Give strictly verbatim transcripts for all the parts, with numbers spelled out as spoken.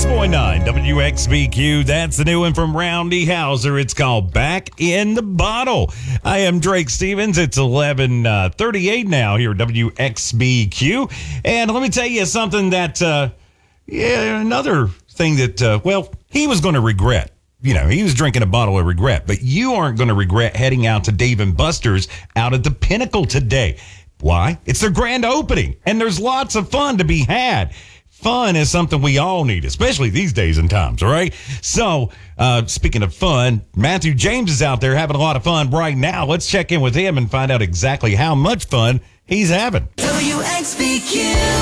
ninety-six point nine W X B Q. That's the new one from Roundy Hauser. It's called Back in the Bottle. I am Drake Stevens. It's eleven thirty-eight now here at W X B Q. And let me tell you something that, uh, yeah, another thing that, uh, well, he was going to regret. You know, he was drinking a bottle of regret, but you aren't going to regret heading out to Dave and Buster's out at the Pinnacle today. Why? It's their grand opening, and there's lots of fun to be had. Fun is something we all need, especially these days and times, all right? So, uh, speaking of fun, Matthew James is out there having a lot of fun right now. Let's check in with him and find out exactly how much fun he's having. W X B Q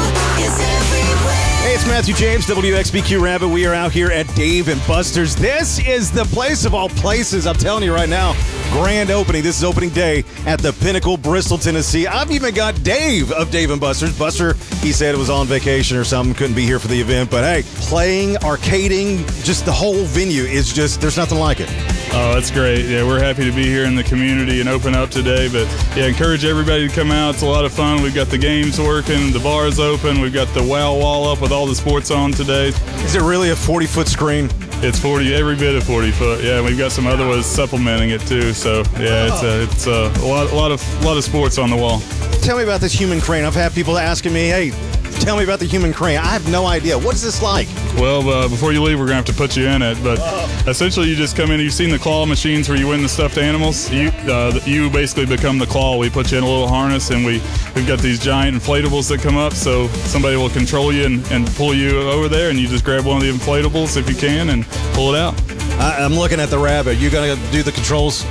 is everywhere. Hey, it's Matthew James, W X B Q Rabbit. We are out here at Dave and Buster's. This is the place of all places. I'm telling you right now, grand opening. This is opening day at the Pinnacle, Bristol, Tennessee. I've even got Dave of Dave and Buster's. Buster, he said it was on vacation or something, couldn't be here for the event. But hey, playing, arcading, just the whole venue is just, there's nothing like it. Oh, that's great. Yeah, we're happy to be here in the community and open up today. But yeah, encourage everybody to come out. It's a lot of fun. We've got the games working, the bar's open. We've got the wow wall up with all the sports on today. Is it really a forty-foot screen? It's forty, every bit of forty foot. Yeah, we've got some other ones supplementing it too. So yeah, it's a, it's a, a lot, a lot of, a lot of sports on the wall. Tell me about this human crane. I've had people asking me, hey, tell me about the human crane. I have no idea. What is this like? Well, uh, before you leave, we're going to have to put you in it. But essentially, you just come in. You've seen the claw machines where you win the stuffed animals. You uh, you basically become the claw. We put you in a little harness, and we, we've got these giant inflatables that come up. So somebody will control you and, and pull you over there, and you just grab one of the inflatables if you can and pull it out. I, I'm looking at the rabbit. You going to do the controls?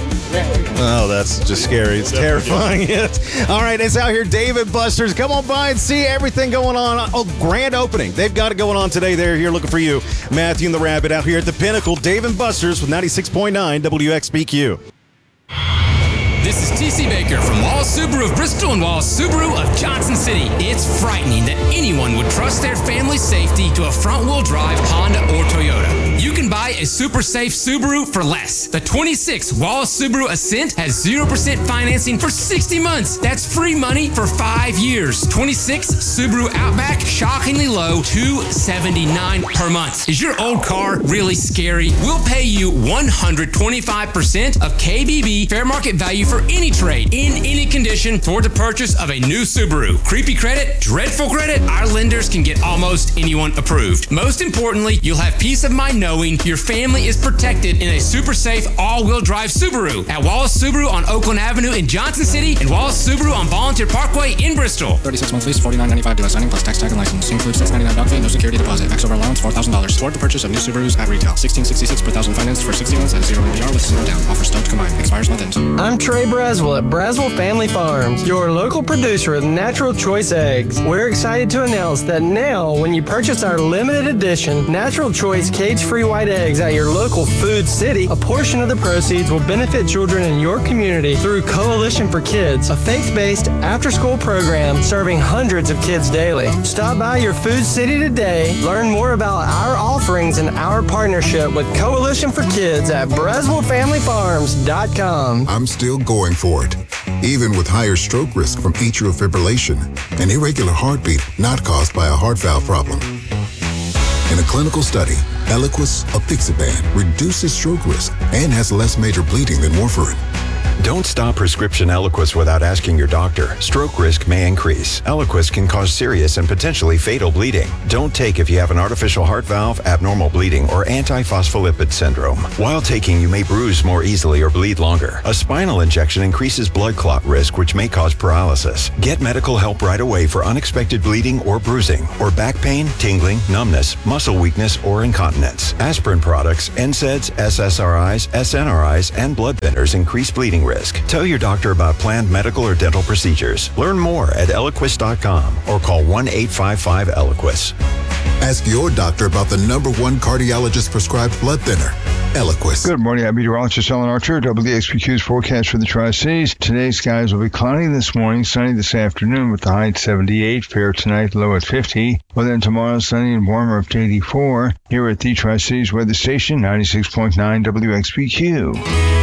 Oh, that's just scary. It's terrifying. Yes. All right, it's out here, Dave and Buster's. Come on by and see everything going on. Oh, grand opening. They've got it going on today. They're here looking for you. Matthew and the Rabbit out here at the Pinnacle. Dave and Buster's with ninety-six point nine W X B Q. This is T C Baker from Wallace Subaru of Bristol and Wallace Subaru of Johnson City. It's frightening that anyone would trust their family's safety to a front-wheel drive Honda or Toyota. You can buy a super safe Subaru for less. The twenty-six Wallace Subaru Ascent has zero percent financing for sixty months. That's free money for five years. twenty-six Subaru Outback, shockingly low, two hundred seventy-nine dollars per month. Is your old car really scary? We'll pay you one hundred twenty-five percent of K B B fair market value for any trade, in any condition, toward the purchase of a new Subaru. Creepy credit, dreadful credit, our lenders can get almost anyone approved. Most importantly, you'll have peace of mind knowing your family is protected in a super safe all-wheel drive Subaru. At Wallace Subaru on Oakland Avenue in Johnson City and Wallace Subaru on Volunteer Parkway in Bristol. thirty-six month lease, forty-nine ninety-five dealer signing plus tax tag and license. Includes six ninety-nine doc fee, no security deposit. Max over allowance four thousand dollars. Toward the purchase of new Subarus at retail. sixteen sixty-six per thousand financed for sixty months at zero A P R with zero down. Offer stoked combined. Expires month ends. I'm Trey Braswell at Braswell Family Farms, your local producer of Natural Choice Eggs. We're excited to announce that now, when you purchase our limited edition Natural Choice cage-free white eggs at your local Food City, a portion of the proceeds will benefit children in your community through Coalition for Kids, a faith-based after-school program serving hundreds of kids daily. Stop by your Food City today. Learn more about our offerings and our partnership with Coalition for Kids at Braswell Family Farms dot com. I'm still going for it, even with higher stroke risk from atrial fibrillation, an irregular heartbeat not caused by a heart valve problem. In a clinical study, Eliquis apixaban reduces stroke risk and has less major bleeding than warfarin. Don't stop prescription Eliquis without asking your doctor. Stroke risk may increase. Eliquis can cause serious and potentially fatal bleeding. Don't take if you have an artificial heart valve, abnormal bleeding, or antiphospholipid syndrome. While taking, you may bruise more easily or bleed longer. A spinal injection increases blood clot risk, which may cause paralysis. Get medical help right away for unexpected bleeding or bruising, or back pain, tingling, numbness, muscle weakness, or incontinence. Aspirin products, N SAIDs, S S R Is, S N R Is, and blood thinners increase bleeding risk. Tell your doctor about planned medical or dental procedures. Learn more at Eliquis dot com or call one eight five five Eliquis. Ask your doctor about the number one cardiologist prescribed blood thinner, Eliquis. Good morning. I'm meteorologist Alan Archer. W X B Q's forecast for the Tri-Cities. Today's skies will be cloudy this morning, sunny this afternoon with the high at seventy-eight, fair tonight, low at fifty. Well, then tomorrow, sunny and warmer up to eighty-four. Here at the Tri-Cities Weather Station, ninety-six point nine W X B Q.